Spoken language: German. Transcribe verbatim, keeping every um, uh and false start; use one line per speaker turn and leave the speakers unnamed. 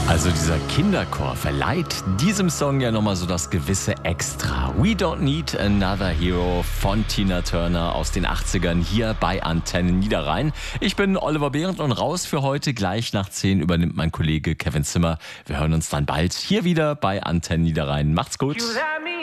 Also dieser Kinderchor verleiht diesem Song ja nochmal so das gewisse Extra. We Don't Need Another Hero von Tina Turner aus den achtzigern hier bei Antenne Niederrhein. Ich bin Oliver Behrendt und raus für heute. Gleich nach zehn übernimmt mein Kollege Kevin Zimmer. Wir hören uns dann bald hier wieder bei Antenne Niederrhein. Macht's gut.